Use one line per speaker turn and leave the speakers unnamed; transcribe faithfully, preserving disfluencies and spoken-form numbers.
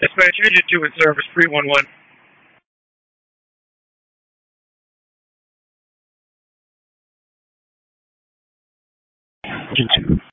Dispatch Engine two in service, three one one.
Engine two.